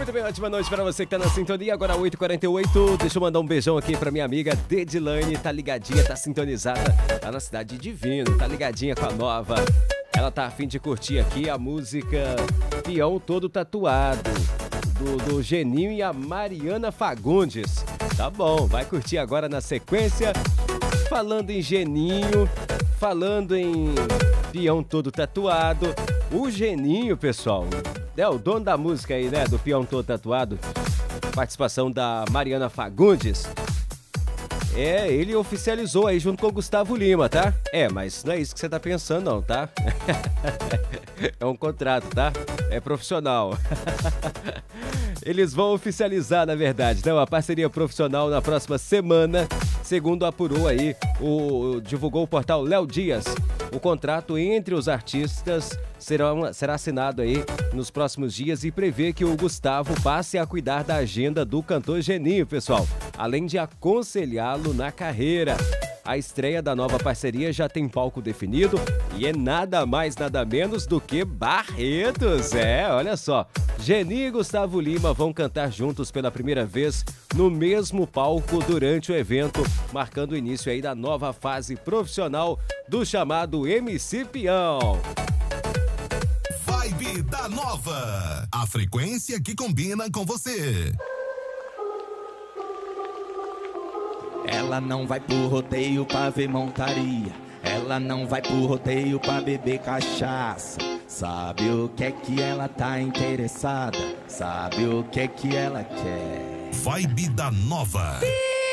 Muito bem, ótima noite para você que tá na sintonia. Agora 8h48. Deixa eu mandar um beijão aqui pra minha amiga Dedilane. Tá ligadinha, tá sintonizada. Tá na cidade de Divino, tá ligadinha com a nova. Ela tá a fim de curtir aqui a música Peão Todo Tatuado, do Geninho e a Mariana Fagundes. Tá bom, vai curtir agora na sequência. Falando em Geninho, falando em Peão Todo Tatuado, o Geninho, pessoal, é o dono da música aí, né, do Peão Todo Tatuado, participação da Mariana Fagundes. Ele oficializou aí junto com o Gustavo Lima, tá? Mas não é isso que você tá pensando não, tá? É um contrato, tá? É profissional. Eles vão oficializar, na verdade, né, uma parceria profissional na próxima semana, segundo apurou aí, divulgou o portal Léo Dias. O contrato entre os artistas será assinado aí nos próximos dias e prevê que o Gustavo passe a cuidar da agenda do cantor Geninho, pessoal, além de aconselhá-lo na carreira. A estreia da nova parceria já tem palco definido e é nada mais, nada menos do que Barretos. Olha só. Geninho e Gustavo Lima vão cantar juntos pela primeira vez no mesmo palco durante o evento, marcando o início aí da nova fase profissional do chamado MC Peão. Vibe da Nova. A frequência que combina com você. Ela não vai pro rodeio pra ver montaria. Ela não vai pro rodeio pra beber cachaça. Sabe o que é que ela tá interessada? Sabe o que é que ela quer? Vibe da Nova.